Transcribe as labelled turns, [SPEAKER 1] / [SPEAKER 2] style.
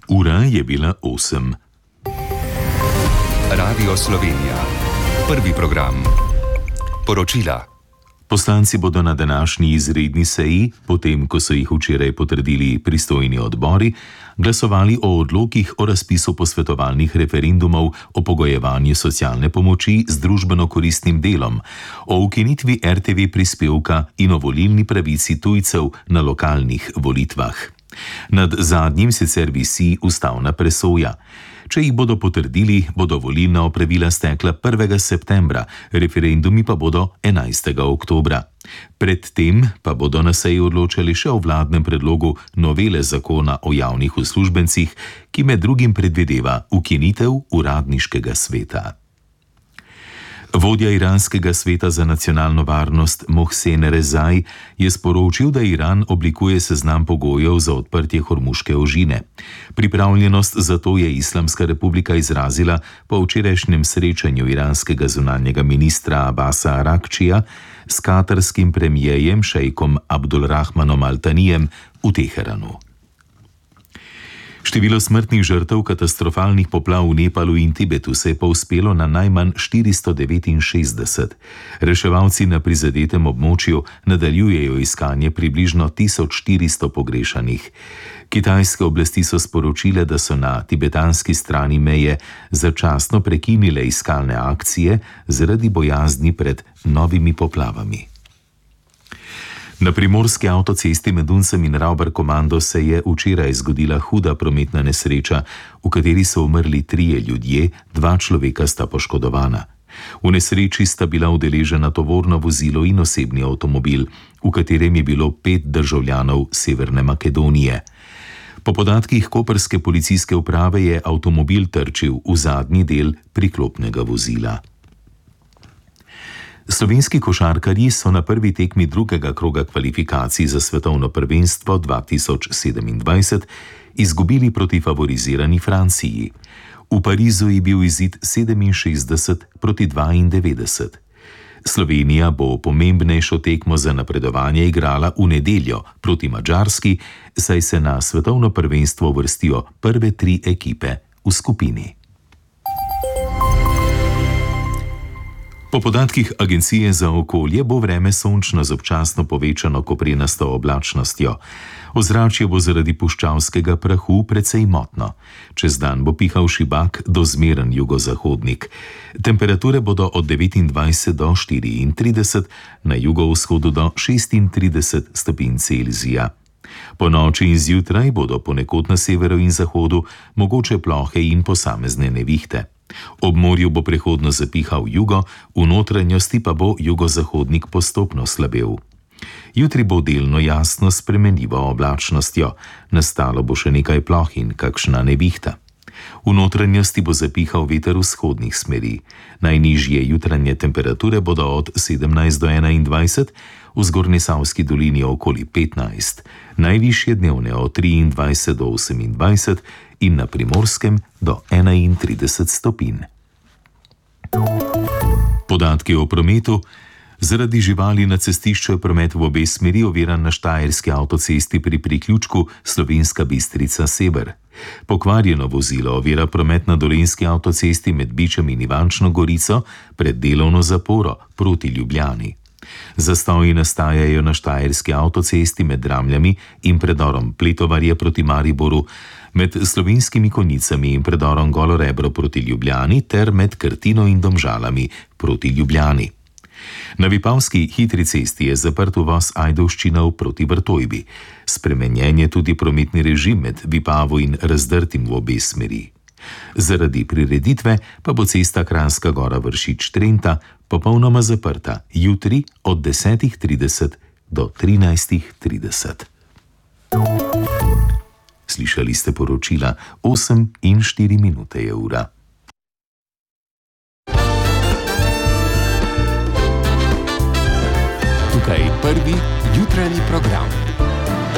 [SPEAKER 1] Ura je bila 8.
[SPEAKER 2] Radio Slovenija. Prvi program. Poročila.
[SPEAKER 1] Poslanci bodo na današnji izredni seji, potem ko so jih včeraj potrdili pristojni odbori, glasovali o odlokih o razpisu posvetovalnih referendumov o pogojevanju socialne pomoči z družbeno koristnim delom, o ukinitvi RTV prispevka in o volilni pravici tujcev na lokalnih volitvah. Nad zadnjim sicer visi ustavna presoja. Če jih bodo potrdili, bodo volilna opravila stekla 1. septembra, referendumi pa bodo 11. oktobra. Predtem pa bodo na seji odločali še o vladnem predlogu novele zakona o javnih uslužbencih, ki med drugim predvideva ukinitev uradniškega sveta. Vodja iranskega sveta za nacionalno varnost Mohsen Rezaj je sporočil, da Iran oblikuje seznam pogojev za odprtje Hormuške ožine. Pripravljenost za to je Islamska republika izrazila po včerajšnjem srečanju iranskega zunanjega ministra Abasa Arakčija s katarskim premijejem šejkom Abdulrahmanom Al-Tanijem v Teheranu. Število smrtnih žrtev katastrofalnih poplav v Nepalu in Tibetu se je povzpelo na najmanj 469. Reševalci na prizadetem območju nadaljujejo iskanje približno 1400 pogrešanih. Kitajske oblasti so sporočile, da so na tibetanski strani meje začasno prekinile iskalne akcije zaradi bojazni pred novimi poplavami. Na primorski avtocesti med Duncem in Ravbar-Komando se je včeraj zgodila huda prometna nesreča, v kateri so umrli 3 ljudje, 2 človeka sta poškodovana. V nesreči sta bila udeležena tovorno vozilo in osebni avtomobil, v katerem je bilo 5 državljanov Severne Makedonije. Po podatkih koprske policijske uprave je avtomobil trčil v zadnji del priklopnega vozila. Slovenski košarkarji so na prvi tekmi drugega kroga kvalifikacij za svetovno prvenstvo 2027 izgubili proti favorizirani Franciji. V Parizu je bil izid 67-92. Slovenija bo pomembnejšo tekmo za napredovanje igrala v nedeljo proti Madžarski, saj se na svetovno prvenstvo vrstijo prve 3 ekipe v skupini. Po podatkih Agencije za okolje bo vreme sončno z občasno povečano koprenasto oblačnostjo. Ozračje bo zaradi puščavskega prahu precej motno. Čez dan bo pihal šibak do zmeren jugozahodnik. Temperature bodo od 29 do 34, na jugovzhodu do 36 stopinj Celzija. Po noči in zjutraj bodo ponekod na severu in zahodu mogoče plohe in posamezne nevihte. Ob morju bo prehodno zapihal jugo, v notranjosti pa bo jugozahodnik postopno slabel. Jutri bo delno jasno s spremenljivo oblačnostjo, nastalo bo še nekaj ploh in kakšna nevihta. V notranjosti bo zapihal veter vzhodnih smeri. Najnižje jutranje temperature bodo od 17 do 21, v Zgornjesavski dolini okoli 15, najvišje dnevne od 23 do 28 in na Primorskem do 31 stopinj. Podatki o prometu. Zaradi živali na cestišču je promet v obe smeri oviran na štajerski avtocesti pri priključku Slovenska Bistrica-Sever. Pokvarjeno vozilo ovira promet na dolenjski avtocesti med Bičem in Ivančno Gorico pred delovno zaporo proti Ljubljani. Zastoji nastajajo na štajerski avtocesti med Dramljami in predorom Pletovarje proti Mariboru, med Slovenskimi Konjicami in predorom Golo Rebro proti Ljubljani ter med Krtino in Domžalami proti Ljubljani. Na Vipavski hitri cesti je zaprt uvoz Ajdovščina proti Vrtojbi. Spremenjen je tudi prometni režim med Vipavo in Razdrtim v obe smeri. Zaradi prireditve pa bo cesta Kranjska Gora Vršič-Trenta popolnoma zaprta jutri od 10.30 do 13.30. Slišali ste poročila 8:04 je ura.
[SPEAKER 2] Tukaj prvi jutranji program.